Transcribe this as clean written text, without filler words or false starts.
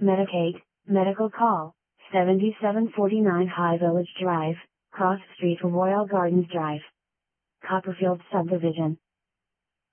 Medicaid, Medical Call, 7749 High Village Drive, Cross Street, Royal Gardens Drive, Copperfield Subdivision.